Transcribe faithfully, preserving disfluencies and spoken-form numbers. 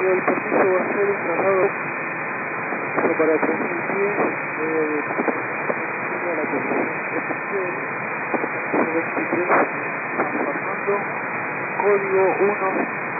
y el permiso va a ser un traslado para tres mil diez de a la población Ezequiel, veintitrés San Fernando, código uno